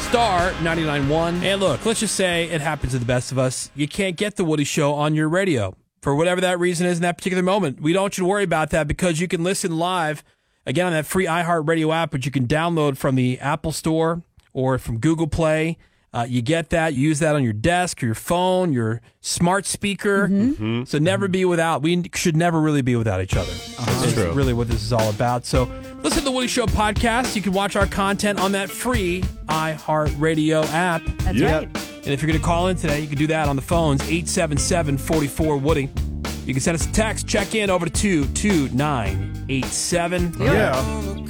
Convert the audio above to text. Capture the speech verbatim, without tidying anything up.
Star ninety-nine point one. And look, let's just say it happens to the best of us. You can't get The Woody Show on your radio for whatever that reason is in that particular moment. We don't want you to worry about that because you can listen live, again, on that free iHeartRadio app, which you can download from the Apple Store or from Google Play. Uh, you get that. You use that on your desk, your phone, your smart speaker. Mm-hmm. Mm-hmm. So never be without. We should never really be without each other. That's That's true. really what this is all about. So listen to the Woody Show podcast. You can watch our content on that free iHeartRadio app. That's Yeah. right. And if you're going to call in today, you can do that on the phones, eight seven seven, four four, Woody. You can send us a text. Check in over to two two nine eight seven. Yeah.